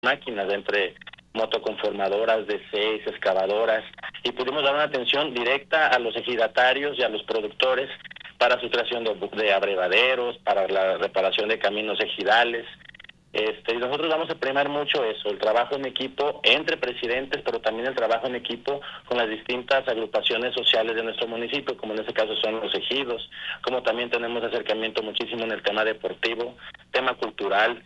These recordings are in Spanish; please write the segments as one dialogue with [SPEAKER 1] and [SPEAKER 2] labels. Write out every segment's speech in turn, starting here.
[SPEAKER 1] máquinas, entre motoconformadoras de 6, excavadoras, y pudimos dar una atención directa a los ejidatarios y a los productores para su creación de abrevaderos, para la reparación de caminos ejidales. Y nosotros vamos a premiar mucho eso, el trabajo en equipo entre presidentes, pero también el trabajo en equipo con las distintas agrupaciones sociales de nuestro municipio, como en este caso son los ejidos, como también tenemos acercamiento muchísimo en el tema deportivo, tema cultural.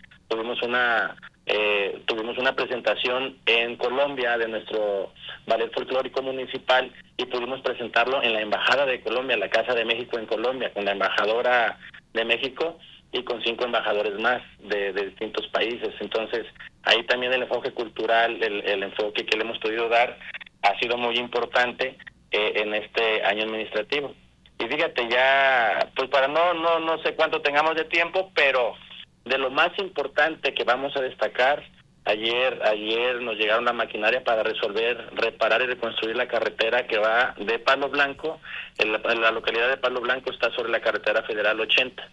[SPEAKER 1] Tuvimos una presentación en Colombia de nuestro ballet folclórico municipal y pudimos presentarlo en la Embajada de Colombia, la Casa de México en Colombia, con la embajadora de México y con 5 embajadores más de distintos países. Entonces, ahí también el enfoque cultural, el enfoque que le hemos podido dar ha sido muy importante en este año administrativo. Y fíjate, ya, pues para no sé cuánto tengamos de tiempo, pero de lo más importante que vamos a destacar, ayer nos llegaron la maquinaria para reparar y reconstruir la carretera que va de Palo Blanco. En la localidad de Palo Blanco está sobre la carretera federal 80.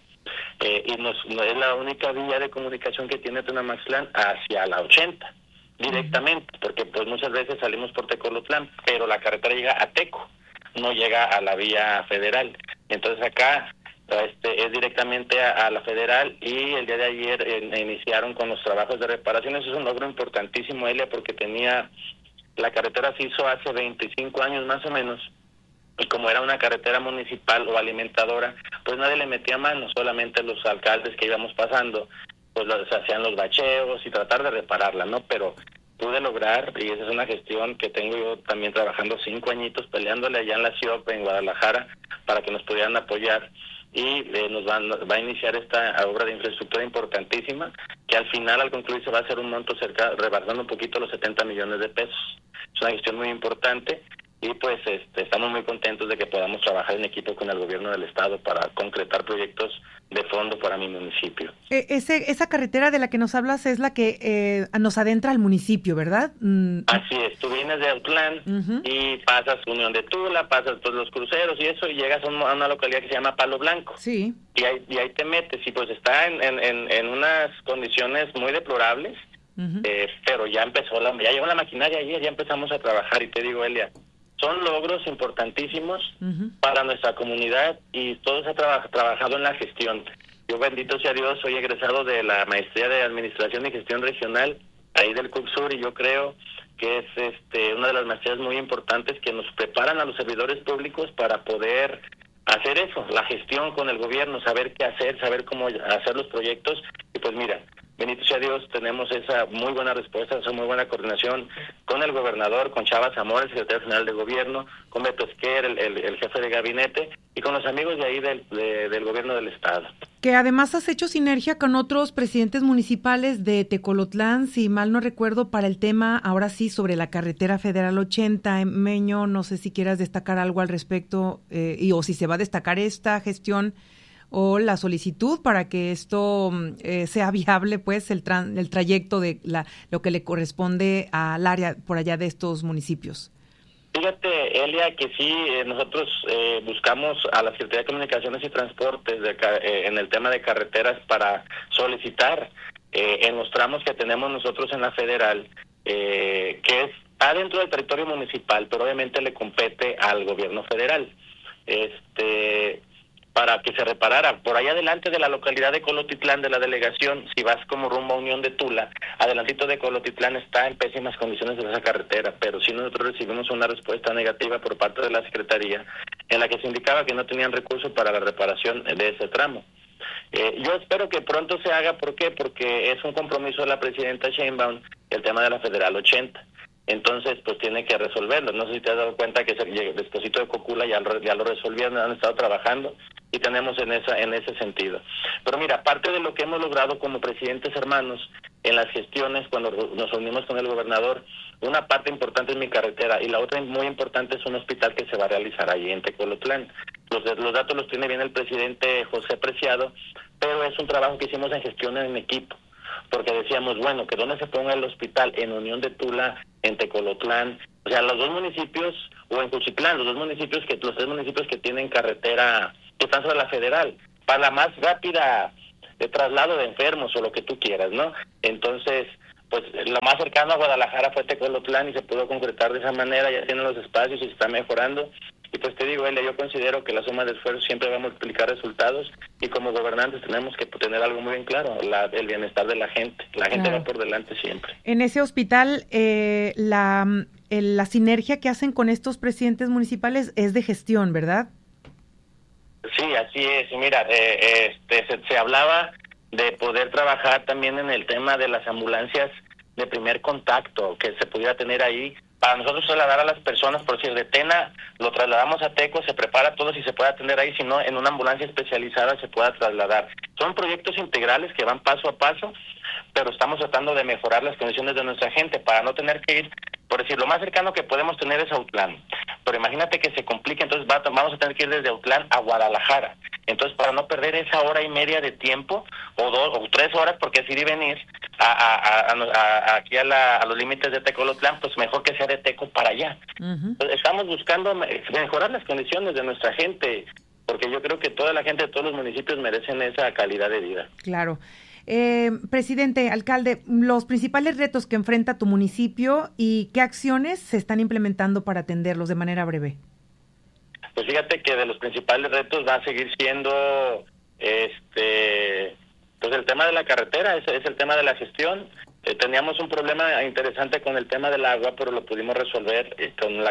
[SPEAKER 1] No es la única vía de comunicación que tiene Tenamaxtlán hacia la 80 directamente, porque pues muchas veces salimos por Tecolotlán, pero la carretera llega a Teco, no llega a la vía federal. Entonces acá es directamente a la federal, y el día de ayer iniciaron con los trabajos de reparación. Eso es un logro importantísimo, Elia, porque la carretera se hizo hace 25 años más o menos, y como era una carretera municipal o alimentadora, pues nadie le metía mano, solamente los alcaldes que íbamos pasando, pues se hacían los bacheos y tratar de repararla, ¿no? Pero pude lograr, y esa es una gestión que tengo yo también trabajando 5 añitos, peleándole allá en la CIOP, en Guadalajara, para que nos pudieran apoyar, y va a iniciar esta obra de infraestructura importantísima, que al final, al concluirse, va a ser un monto rebasando un poquito los 70 millones de pesos. Es una gestión muy importante, y pues estamos muy contentos de que podamos trabajar en equipo con el gobierno del estado para concretar proyectos de fondo para mi municipio.
[SPEAKER 2] Esa carretera de la que nos hablas es la que nos adentra al municipio, ¿verdad?
[SPEAKER 1] Así es, tú vienes de Autlán y pasas Unión de Tula, pasas todos los cruceros y eso, y llegas a una localidad que se llama Palo Blanco.
[SPEAKER 2] Sí.
[SPEAKER 1] Y ahí te metes, y pues está en unas condiciones muy deplorables, pero ya llegó la maquinaria ayer, ya empezamos a trabajar, y te digo, Elia, son logros importantísimos para nuestra comunidad, y todo se ha trabajado en la gestión. Yo, bendito sea Dios, soy egresado de la maestría de Administración y Gestión Regional, ahí del CUCSUR, y yo creo que es una de las maestrías muy importantes que nos preparan a los servidores públicos para poder hacer eso, la gestión con el gobierno, saber qué hacer, saber cómo hacer los proyectos. Y pues mira, bendito sea Dios, tenemos esa muy buena respuesta, esa muy buena coordinación con el gobernador, con Chava Zamora, el secretario general de gobierno, con Beto Esquer, el jefe de gabinete, y con los amigos de ahí del gobierno del estado.
[SPEAKER 2] Que además has hecho sinergia con otros presidentes municipales de Tecolotlán, si mal no recuerdo, para el tema, ahora sí, sobre la carretera federal 80. Meño, no sé si quieras destacar algo al respecto, o si se va a destacar esta gestión o la solicitud para que esto sea viable, pues, el trayecto de lo que le corresponde al área por allá de estos municipios.
[SPEAKER 1] Fíjate, Elia, que sí, nosotros buscamos a la Secretaría de Comunicaciones y Transportes en el tema de carreteras para solicitar en los tramos que tenemos nosotros en la federal, que está dentro del territorio municipal, pero obviamente le compete al gobierno federal, para que se reparara. Por allá adelante de la localidad de Colotitlán, de la delegación, si vas como rumbo a Unión de Tula, adelantito de Colotitlán está en pésimas condiciones de esa carretera, pero sí nosotros recibimos una respuesta negativa por parte de la Secretaría, en la que se indicaba que no tenían recursos para la reparación de ese tramo. Yo espero que pronto se haga. ¿Por qué? Porque es un compromiso de la presidenta Sheinbaum el tema de la Federal 80. Entonces, pues tiene que resolverlo. No sé si te has dado cuenta que Desposito de Cocula ya lo resolvieron, han estado trabajando, y tenemos en ese sentido. Pero mira, parte de lo que hemos logrado como presidentes hermanos en las gestiones, cuando nos reunimos con el gobernador, una parte importante es mi carretera, y la otra muy importante es un hospital que se va a realizar allí en Tecolotlán. Los datos los tiene bien el presidente José Preciado, pero es un trabajo que hicimos en gestión en equipo, porque decíamos, bueno, que donde se ponga el hospital, en Unión de Tula, en Tecolotlán, o sea, los dos municipios, o en Juchitlán, los tres municipios que tienen carretera, que están sobre la federal, para la más rápida de traslado de enfermos o lo que tú quieras, ¿no? Entonces, pues lo más cercano a Guadalajara fue Tecolotlán y se pudo concretar de esa manera, ya tienen los espacios y se está mejorando. Y pues te digo, Elia, yo considero que la suma de esfuerzos siempre va a multiplicar resultados y como gobernantes tenemos que tener algo muy bien claro, el bienestar de la gente. La gente va por delante siempre.
[SPEAKER 2] En ese hospital, la sinergia que hacen con estos presidentes municipales es de gestión, ¿verdad?
[SPEAKER 1] Sí, así es. Mira, se hablaba de poder trabajar también en el tema de las ambulancias de primer contacto que se pudiera tener ahí, para nosotros trasladar a las personas, por decir, de Tena lo trasladamos a Teco, se prepara todo si se puede atender ahí, si no, en una ambulancia especializada se pueda trasladar. Son proyectos integrales que van paso a paso, pero estamos tratando de mejorar las condiciones de nuestra gente para no tener que ir, por decir, lo más cercano que podemos tener es Autlán, pero imagínate que se complique, entonces vamos a tener que ir desde Autlán a Guadalajara. Entonces, para no perder esa hora y media de tiempo, o 2 o 3 horas, porque es ir y venir aquí a los límites de Tecolotlán, pues mejor que sea de Teco para allá. Entonces, estamos buscando mejorar las condiciones de nuestra gente, porque yo creo que toda la gente de todos los municipios merecen esa calidad de vida.
[SPEAKER 2] Claro. Presidente, alcalde, los principales retos que enfrenta tu municipio y qué acciones se están implementando para atenderlos de manera breve.
[SPEAKER 1] Pues fíjate que de los principales retos va a seguir siendo pues el tema de la carretera, es el tema de la gestión. Teníamos un problema interesante con el tema del agua, pero lo pudimos resolver con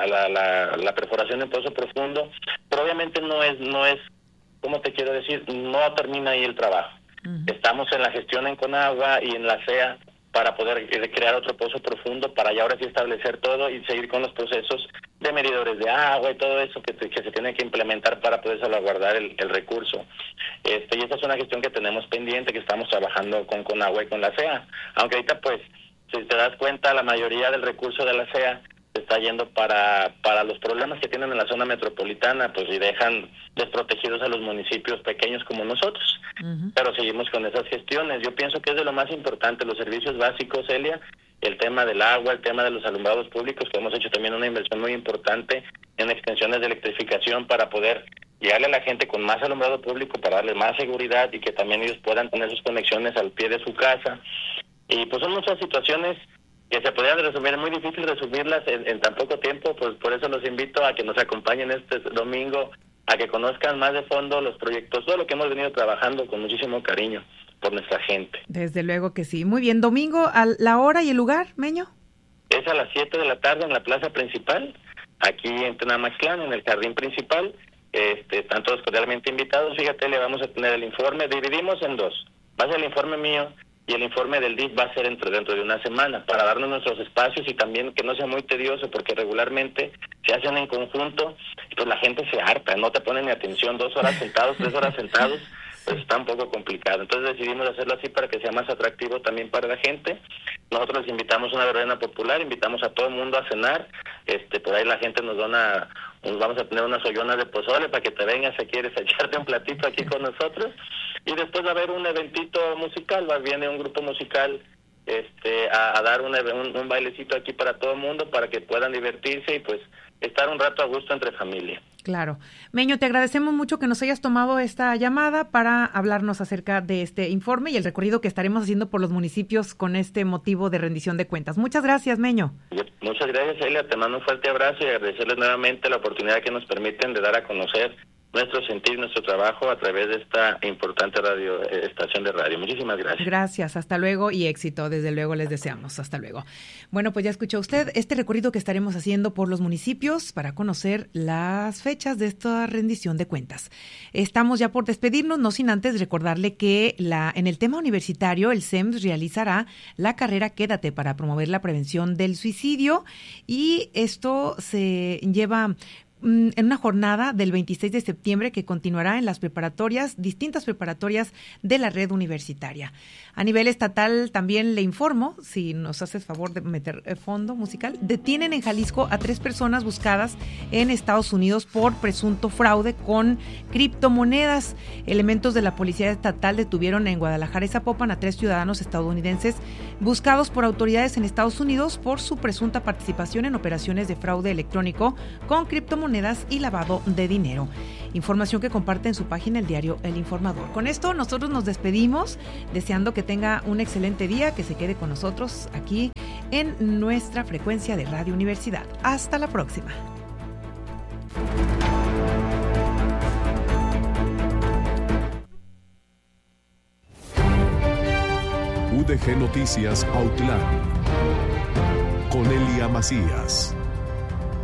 [SPEAKER 1] la perforación de un pozo profundo, pero obviamente no es, ¿cómo te quiero decir? No termina ahí el trabajo. Estamos en la gestión en Conagua y en la CEA para poder crear otro pozo profundo, para ya ahora sí establecer todo y seguir con los procesos de medidores de agua y todo eso que se tiene que implementar para poder salvaguardar el recurso. Y esta es una gestión que tenemos pendiente, que estamos trabajando con Conagua y con la CEA. Aunque ahorita, pues, si te das cuenta, la mayoría del recurso de la CEA se está yendo para los problemas que tienen en la zona metropolitana, pues, y dejan desprotegidos a los municipios pequeños como nosotros. Pero seguimos con esas gestiones. Yo pienso que es de lo más importante, los servicios básicos, Elia, el tema del agua, el tema de los alumbrados públicos, que hemos hecho también una inversión muy importante en extensiones de electrificación para poder llegarle a la gente con más alumbrado público, para darle más seguridad y que también ellos puedan tener sus conexiones al pie de su casa. Y pues son muchas situaciones que se podrían resumir, es muy difícil resumirlas en tan poco tiempo, pues por eso los invito a que nos acompañen este domingo, a que conozcan más de fondo los proyectos, todo lo que hemos venido trabajando con muchísimo cariño por nuestra gente.
[SPEAKER 2] Desde luego que sí. Muy bien, domingo, ¿a la hora y el lugar, Meño?
[SPEAKER 1] Es a las 7 de la tarde en la plaza principal, aquí en Tenamaxtlán, en el jardín principal. Están todos cordialmente invitados. Fíjate, le vamos a tener el informe, dividimos en 2. Va a ser el informe mío y el informe del DIF va a ser dentro de una semana, para darnos nuestros espacios y también que no sea muy tedioso, porque regularmente se hacen en conjunto y pues la gente se harta, no te ponen ni atención, 2 horas sentados, 3 horas sentados, pues está un poco complicado. Entonces decidimos hacerlo así para que sea más atractivo también para la gente. Nosotros les invitamos a una verbena popular, invitamos a todo el mundo a cenar, por ahí la gente nos vamos a tener unas ollonas de pozole para que te vengas si quieres echarte un platito aquí con nosotros. Y después va a haber un eventito musical, viene un grupo musical a dar un bailecito aquí para todo el mundo, para que puedan divertirse y pues estar un rato a gusto entre familia.
[SPEAKER 2] Claro. Meño, te agradecemos mucho que nos hayas tomado esta llamada para hablarnos acerca de este informe y el recorrido que estaremos haciendo por los municipios con este motivo de rendición de cuentas. Muchas gracias, Meño.
[SPEAKER 1] Muchas gracias, Elia. Te mando un fuerte abrazo y agradecerles nuevamente la oportunidad que nos permiten de dar a conocer nuestro sentir, nuestro trabajo a través de esta importante estación de radio. Muchísimas gracias.
[SPEAKER 2] Gracias, hasta luego y éxito, desde luego les deseamos, hasta luego. Bueno, pues ya escuchó usted este recorrido que estaremos haciendo por los municipios para conocer las fechas de esta rendición de cuentas. Estamos ya por despedirnos, no sin antes recordarle que en el tema universitario, el CEMS realizará la carrera Quédate para promover la prevención del suicidio y esto se lleva en una jornada del 26 de septiembre que continuará en las distintas preparatorias de la red universitaria. A nivel estatal también le informo, si nos haces favor de meter fondo musical, detienen en Jalisco a 3 personas buscadas en Estados Unidos por presunto fraude con criptomonedas. Elementos de la Policía Estatal detuvieron en Guadalajara y Zapopan a 3 ciudadanos estadounidenses buscados por autoridades en Estados Unidos por su presunta participación en operaciones de fraude electrónico con criptomonedas criptomonedas y lavado de dinero. Información que comparte en su página el diario El Informador. Con esto nosotros nos despedimos, deseando que tenga un excelente día, que se quede con nosotros aquí en nuestra frecuencia de Radio Universidad. Hasta la próxima.
[SPEAKER 3] UDG Noticias Autlán con Elia Macías.